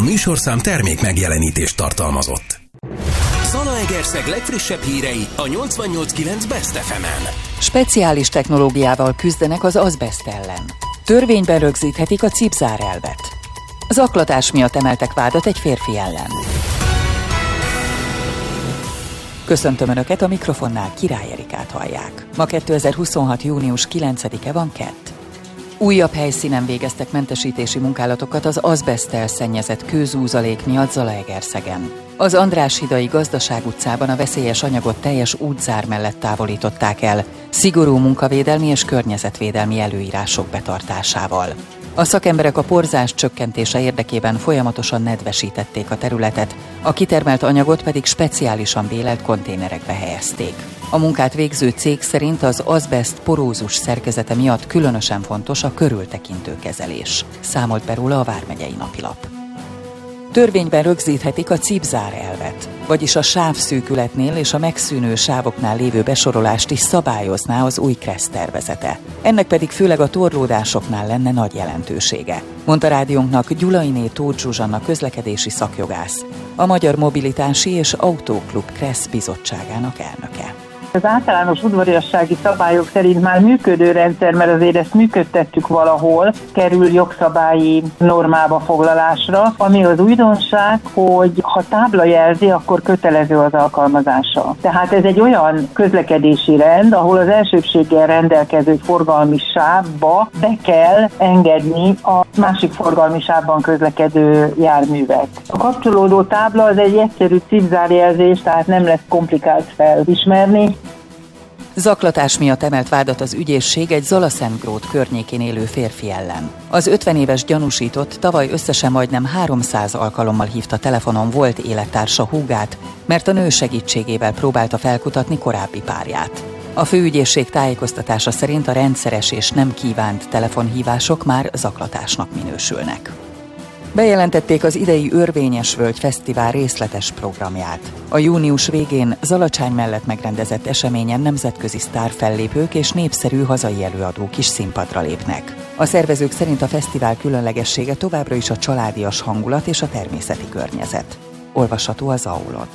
műsorszám termék megjelenítést tartalmazott. Zalaegerszeg legfrissebb hírei a 88.9 Best FM-en. Speciális technológiával küzdenek az azbeszt ellen. Törvényben rögzíthetik a cipzár elvet. Zaklatás miatt emeltek vádat egy férfi ellen. Köszöntöm Önöket, a mikrofonnál Király Erikát hallják. Ma 2026. június 9-e van, kett. Újabb helyszínen végeztek mentesítési munkálatokat az azbeszttel szennyezett kőzúzalék miatt Zalaegerszegen. Az András-hidai Gazdaság utcában a veszélyes anyagot teljes útzár mellett távolították el, szigorú munkavédelmi és környezetvédelmi előírások betartásával. A szakemberek a porzás csökkentése érdekében folyamatosan nedvesítették a területet, a kitermelt anyagot pedig speciálisan bélelt konténerekbe helyezték. A munkát végző cég szerint az azbeszt porózus szerkezete miatt különösen fontos a körültekintő kezelés, számolt be róla a Vármegyei Napilap. Törvényben rögzíthetik a cipzár elvet, vagyis a sávszűkületnél és a megszűnő sávoknál lévő besorolást is szabályozná az új KRESZ tervezete. Ennek pedig főleg a torlódásoknál lenne nagy jelentősége, mondta rádiónknak Gyulainé Tóth Zsuzsanna közlekedési szakjogász, a Magyar Mobilitási és Autóklub KRESZ bizottságának elnöke. Az általános udvariassági szabályok szerint már működő rendszer, mert azért ezt működtettük valahol, kerül jogszabályi normába foglalásra, ami az újdonság, hogy ha tábla jelzi, akkor kötelező az alkalmazása. Tehát ez egy olyan közlekedési rend, ahol az elsőbséggel rendelkező forgalmi sávba be kell engedni a másik forgalmi sávban közlekedő járművet. A kapcsolódó tábla az egy egyszerű cipzárjelzés, tehát nem lesz komplikált felismerni. Zaklatás miatt emelt vádat az ügyészség egy Zalaszentgrót környékén élő férfi ellen. Az 50 éves gyanúsított tavaly összesen majdnem 300 alkalommal hívta telefonon volt élettársa húgát, mert a nő segítségével próbálta felkutatni korábbi párját. A főügyészség tájékoztatása szerint a rendszeres és nem kívánt telefonhívások már zaklatásnak minősülnek. Bejelentették az idei Örvényes Völgy Fesztivál részletes programját. A június végén Zalacsány mellett megrendezett eseményen nemzetközi sztárfellépők és népszerű hazai előadók is színpadra lépnek. A szervezők szerint a fesztivál különlegessége továbbra is a családias hangulat és a természeti környezet. Olvasható az AOL-on.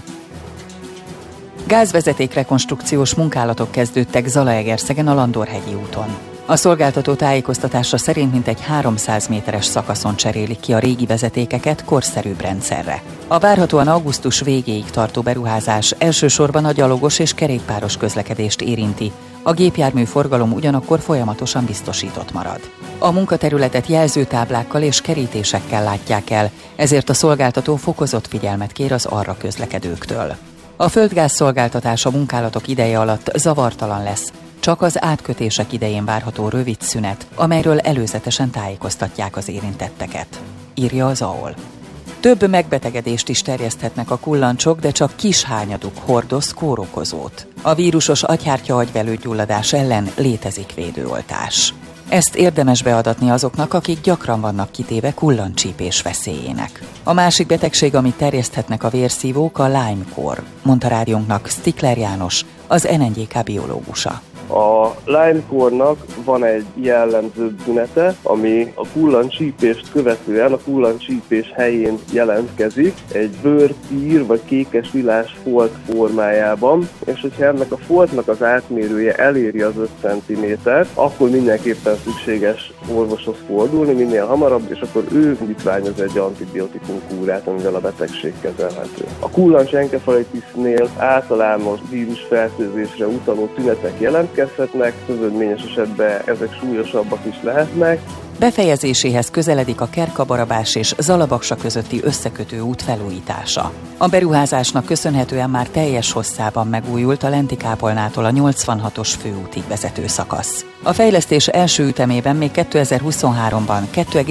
Gázvezeték rekonstrukciós munkálatok kezdődtek Zalaegerszegen a Landorhegyi úton. A szolgáltató tájékoztatása szerint mintegy 300 méteres szakaszon cserélik ki a régi vezetékeket korszerűbb rendszerre. A várhatóan augusztus végéig tartó beruházás elsősorban a gyalogos és kerékpáros közlekedést érinti, a gépjármű forgalom ugyanakkor folyamatosan biztosított marad. A munkaterületet jelzőtáblákkal és kerítésekkel látják el, ezért a szolgáltató fokozott figyelmet kér az arra közlekedőktől. A földgáz szolgáltatása munkálatok ideje alatt zavartalan lesz, csak az átkötések idején várható rövid szünet, amelyről előzetesen tájékoztatják az érintetteket, írja az AOL. Több megbetegedést is terjeszthetnek a kullancsok, de csak kis hányaduk hordoz kórokozót. A vírusos agyhártya-agyvelőgyulladás ellen létezik védőoltás. Ezt érdemes beadatni azoknak, akik gyakran vannak kitéve kullancsípés veszélyének. A másik betegség, amit terjeszthetnek a vérszívók, a Lyme-kór, mondta rádiónknak Stikler János, az NNGK biológusa. A Lyme-kórnak van egy jellemző tünete, ami a kullancsípést követően a kullancsípés helyén jelentkezik, egy bőrpír vagy kékes lilás folt formájában, és hogyha ennek a foltnak az átmérője eléri az 5 cm, akkor mindenképpen szükséges orvoshoz fordulni minél hamarabb, és akkor ő indítványoz egy antibiotikum kúrát, amivel a betegség kezelhető. A kullancsenkefalitisnél általános vírusfertőzésre utaló tünetek jelentkezhetnek, közönményes esetben ezek súlyosabbak is lehetnek. Befejezéséhez közeledik a Kerka-Barabás és Zalabaksa közötti összekötő út felújítása. A beruházásnak köszönhetően már teljes hosszában megújult a Lenti-kápolnától a 86-os főútig vezető szakasz. A fejlesztés első ütemében még 2023-ban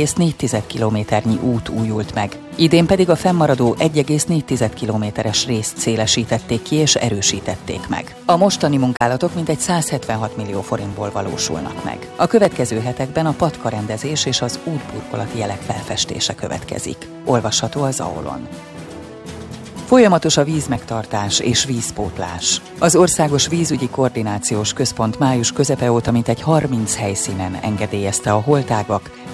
2,4 kilométernyi út újult meg, idén pedig a fennmaradó 1,4 kilométeres részt szélesítették ki és erősítették meg. A mostani munkálatok mintegy 176 millió forintból valósulnak meg. A következő hetekben a patkarendezés és az útburkolati jelek felfestése következik. Olvasható az AOL-on. Folyamatos a vízmegtartás és vízpótlás. Az Országos Vízügyi Koordinációs Központ május közepe óta mintegy 30 helyszínen engedélyezte a holtágak,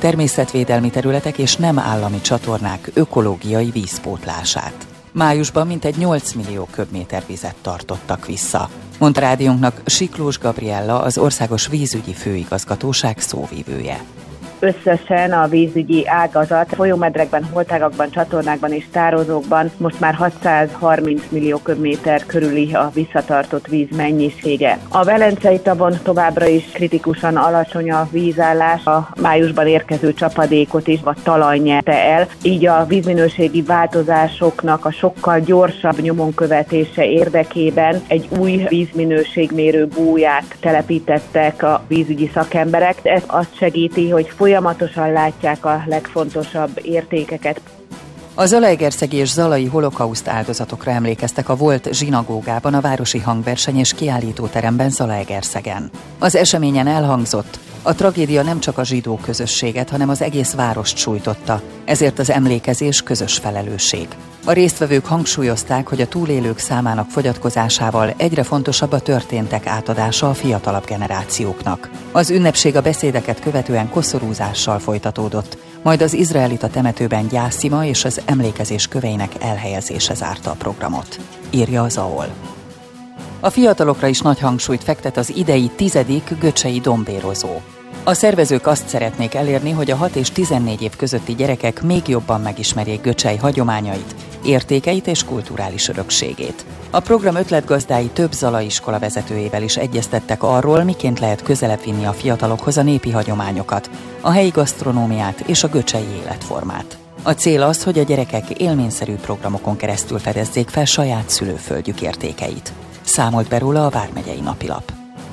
természetvédelmi területek és nem állami csatornák ökológiai vízpótlását. Májusban mintegy 8 millió köbméter vizet tartottak vissza, mondta rádiónknak Siklós Gabriella, az Országos Vízügyi Főigazgatóság szóvivője. Összesen a vízügyi ágazat folyómedrekben, holtágakban, csatornákban és tározókban most már 630 millió köbméter körüli a visszatartott víz mennyisége. A Velencei tavon továbbra is kritikusan alacsony a vízállás, a májusban érkező csapadékot is a talaj nyerte el, így a vízminőségi változásoknak a sokkal gyorsabb nyomon követése érdekében egy új vízminőségmérő búját telepítettek a vízügyi szakemberek. Ez azt segíti, hogy folyamatosan látják a legfontosabb értékeket. A zalaegerszegi és zalai holokauszt áldozatokra emlékeztek a volt zsinagógában, a Városi Hangverseny és Kiállítóteremben Zalaegerszegen. Az eseményen elhangzott: a tragédia nem csak a zsidó közösséget, hanem az egész várost sújtotta, ezért az emlékezés közös felelősség. A résztvevők hangsúlyozták, hogy a túlélők számának fogyatkozásával egyre fontosabb a történtek átadása a fiatalabb generációknak. Az ünnepség a beszédeket követően koszorúzással folytatódott, majd az izraelita temetőben gyászima és az emlékezés köveinek elhelyezése zárta a programot, írja az AOL. A fiatalokra is nagy hangsúlyt fektet az idei 10. göcsei dombérozó. A szervezők azt szeretnék elérni, hogy a 6 és 14 év közötti gyerekek még jobban megismerjék Göcsej hagyományait, értékeit és kulturális örökségét. A program ötletgazdái több zalai iskola vezetőjével is egyeztettek arról, miként lehet közelebb vinni a fiatalokhoz a népi hagyományokat, a helyi gasztronómiát és a göcsei életformát. A cél az, hogy a gyerekek élményszerű programokon keresztül fedezzék fel saját szülőföldjük értékeit. Számolt be róla a Vármegyei Napilap.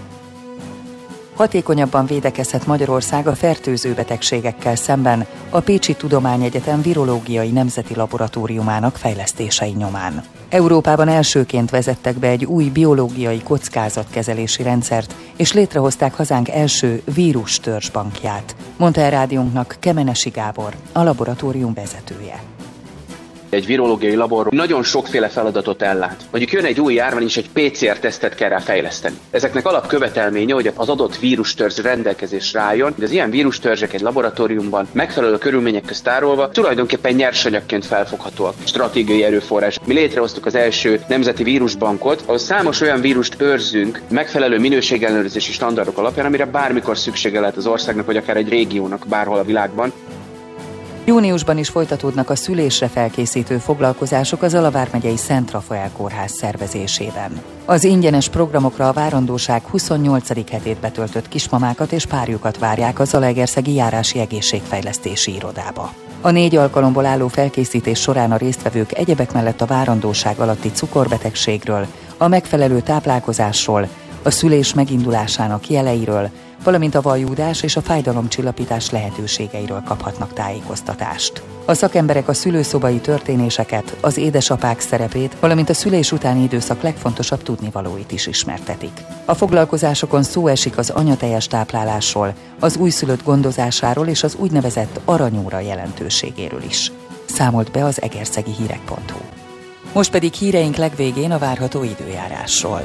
Hatékonyabban védekezhet Magyarország a fertőző betegségekkel szemben a Pécsi Tudományegyetem Virológiai Nemzeti Laboratóriumának fejlesztései nyomán. Európában elsőként vezettek be egy új biológiai kockázatkezelési rendszert, és létrehozták hazánk első vírustörzsbankját, mondta el rádiónknak Kemenesi Gábor, a laboratórium vezetője. Egy virológiai labor nagyon sokféle feladatot ellát. Mondjuk jön egy új járvány, és egy PCR-tesztet kell rá fejleszteni. Ezeknek alapkövetelménye, hogy az adott vírustörzs rendelkezésre álljon, de az ilyen vírustörzsek egy laboratóriumban megfelelő körülmények közt tárolva tulajdonképpen nyersanyagként felfoghatóak. Stratégiai erőforrás. Mi létrehoztuk az első nemzeti vírusbankot, ahol számos olyan vírust őrzünk megfelelő minőségellenőrzési standardok alapján, amire bármikor szüksége lehet az országnak, vagy akár egy régiónak bárhol a világban. Júniusban is folytatódnak a szülésre felkészítő foglalkozások az Zala vármegyei Szent Rafael kórház szervezésében. Az ingyenes programokra a várandóság 28. hetét betöltött kismamákat és párjukat várják a Zalaegerszegi Járási Egészségfejlesztési Irodába. A 4 alkalomból álló felkészítés során a résztvevők egyebek mellett a várandóság alatti cukorbetegségről, a megfelelő táplálkozásról, a szülés megindulásának jeleiről, valamint a vajúdás és a fájdalomcsillapítás lehetőségeiről kaphatnak tájékoztatást. A szakemberek a szülőszobai történéseket, az édesapák szerepét, valamint a szülés utáni időszak legfontosabb tudnivalóit is ismertetik. A foglalkozásokon szó esik az anyatejes táplálásról, az újszülött gondozásáról és az úgynevezett aranyóra jelentőségéről is. Számolt be az egerszegi hírek.hu. Most pedig híreink legvégén a várható időjárásról.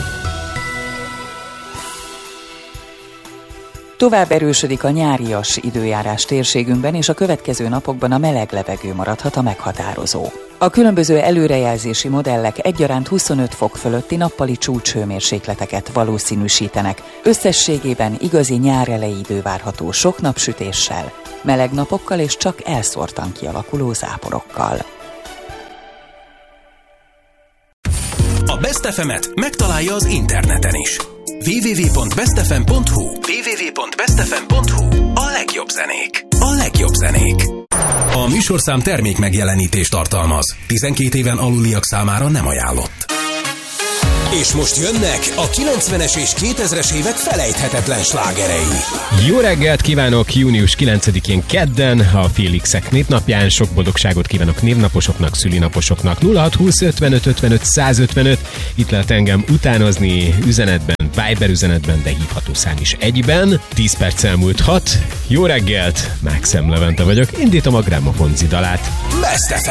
Tovább erősödik a nyárias időjárás térségünkben, és a következő napokban a meleg levegő maradhat a meghatározó. A különböző előrejelzési modellek egyaránt 25 fok fölötti nappali csúcshőmérsékleteket valószínűsítenek. Összességében igazi nyárelei idő várható sok napsütéssel, meleg napokkal és csak elszórtan kialakuló záporokkal. A Best FM-et megtalálja az interneten is. www.bestfm.hu www.bestfm.hu A legjobb zenék. A legjobb zenék. A műsorszám termék megjelenítést tartalmaz. 12 éven aluliak számára nem ajánlott. És most jönnek a 90-es és 2000-es évek felejthetetlen slágerei. Jó reggelt kívánok! Június 9-én kedden, a Félixek névnapján sok boldogságot kívánok névnaposoknak, szülinaposoknak. 0620 55 55 155. Itt lehet engem utánozni üzenetben, Viber üzenetben, de hívható szám is egyben. 10 perc elmúlt 6. Jó reggelt! Mákszem Levente vagyok. Indítom a Grammofon zidalát. Best FM.